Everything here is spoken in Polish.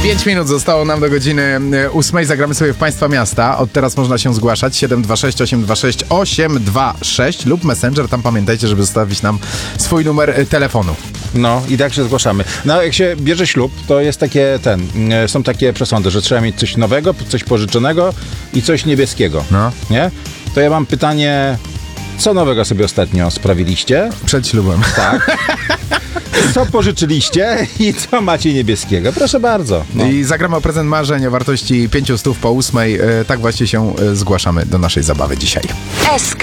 5 minut zostało nam do godziny 8. Zagramy sobie w Państwa Miasta. Od teraz można się zgłaszać 726 826 826 lub Messenger. Tam pamiętajcie, żeby zostawić nam swój numer telefonu. No i tak się zgłaszamy. No jak się bierze ślub, to jest są takie przesądy, że trzeba mieć coś nowego, coś pożyczonego i coś niebieskiego. No. Nie? To ja mam pytanie, co nowego sobie ostatnio sprawiliście? Przed ślubem. Tak. Co pożyczyliście i co macie niebieskiego? Proszę bardzo. No. I zagramy o prezent marzeń o wartości 500 po 8. Tak właśnie się zgłaszamy do naszej zabawy dzisiaj. SK